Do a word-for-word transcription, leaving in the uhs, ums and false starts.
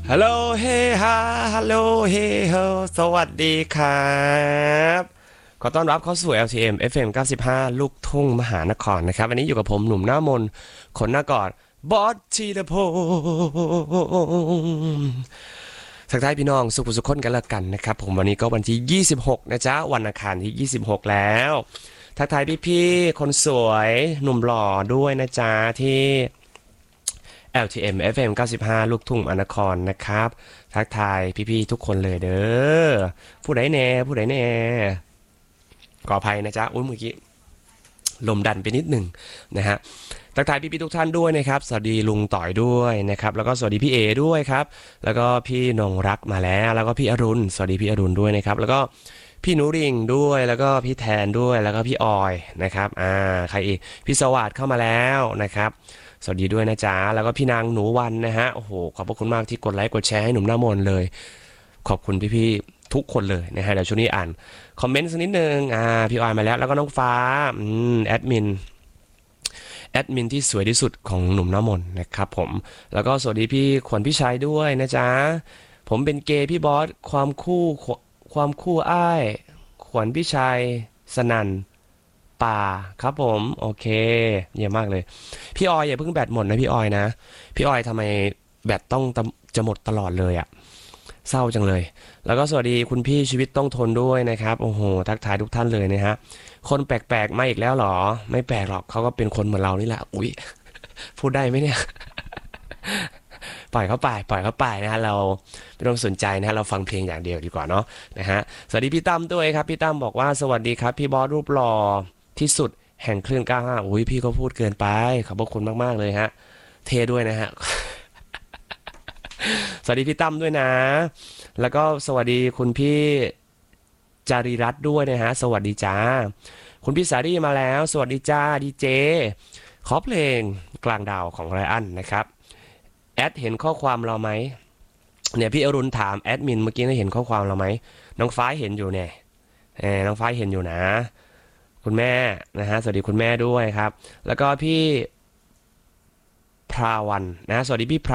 ฮัลโหลเฮฮาฮัลโหลเฮโฮสวัสดีครับขอต้อนรับเข้าสู่ แอล ที เอ็ม เอฟ เอ็ม เก้าสิบห้าลูกทุ่งมหานครนะครับวันนี้อยู่กับผมหนุ่มหน้ามนขนหน้ากอดบอสธีรพงศ์ทักทายพี่น้องสุขสุขคนกันละกันนะครับผมวันนี้ก็วันที่ยี่สิบหกนะจ๊ะวันอังคารที่ยี่สิบหกแล้วทักทายพี่ๆคนสวยหนุ่มหล่อด้วยนะจ๊ะที่ แอล ที เอ็ม เอฟ เอ็ม เก้าสิบห้าลูกทุ่งมหานครนะครับทักทายพี่ๆทุกคนเลยเด้อผู้ใดแน่ผู้ใดแน่ขออภัยนะจ๊ะอุ้ยเมื่อกี้ลมดันไปนิดหนึ่งนะฮะทักทายพี่ๆทุกท่านด้วยนะครับสวัสดีลุงต่อยด้วยนะครับแล้วก็สวัสดีพี่เอด้วยครับแล้วก็พี่นงรักมาแล้วแล้วก็พี่อรุณสวัสดีพี่อรุณด้วยนะครับแล้วก็พี่นุริงด้วยแล้วก็พี่แทนด้วยแล้วก็พี่ออยนะครับอ่าใครอีกพี่สวัสดิ์เข้ามาแล้วนะครับสวัสดีด้วยนะจ๊ะแล้วก็พี่นางหนูวันนะฮะโอ้โหขอบพระคุณมากที่กดไลค์กดแชร์ให้หนุ่มหน้ามนเลยขอบคุณพี่ๆทุกคนเลยนะฮะเดี๋ยวช่วงนี้อ่านคอมเมนต์สักนิดนึงอ่าพี่ออยมาแล้วแล้วก็น้องฟ้าอืมแอดมิน แอดมินที่สวยที่สุดของหนุ่มน้ำมนต์นะครับผมแล้วก็สวัสดีพี่ขวัญพี่ชัยด้วยนะจ๊ะผมเป็นเกย์พี่บอสความคู่ความคู่อ้ายขวัญพี่ชัยสนั่นป่าครับผมโอเคเยี่ยมมากเลยพี่ออยอย่าเพิ่งแบตหมดนะพี่ออยนะพี่ออยทำไมแบตต้องจะหมดตลอดเลยอะเศร้าจังเลยแล้วก็สวัสดีคุณพี่ชีวิตต้องทนด้วยนะครับโอ้โหทักทายทุกท่านเลยนะฮะคนแปลกๆมาอีกแล้วเหรอไม่แปลกหรอกเขาก็เป็นคนเหมือนเรานี่แหละอุ๊ยพูดได้ไหมเนี่ยปล่อยเขาไปปล่อยเขาไปนะฮะเราไม่ต้องสนใจนะฮะเราฟังเพลงอย่างเดียวดีกว่าเนาะนะฮะสวัสดีพี่ตั้มด้วยครับพี่ตั้มบอกว่าสวัสดีครับพี่บอสรูปหล่อที่สุดแห่งคลื่นเก้าห้าอุ้ยพี่ก็พูดเกินไปขอบพระคุณมากๆเลยฮะเทด้วยนะฮะสวัสดีพี่ตั้มด้วยนะแล้วก็สวัสดีคุณพี่จารีรัตน์ด้วยนะฮะสวัสดีจ้าคุณพี่สารีมาแล้วสวัสดีจ้าดีเจขอเพลงกลางดาวของไรอันนะครับแอดเห็นข้อความเราไหมเนี่ยพี่อรุณถามแอดมินเมื่อกี้ได้เห็นข้อความเราไหมน้องฟ้าเห็นอยู่เนี่ยเออน้องฟ้าเห็นอยู่นะคุณแม่นะฮะสวัสดีคุณแม่ด้วยครับแล้วก็พี่พราวันนะสวัสดีพี่พรา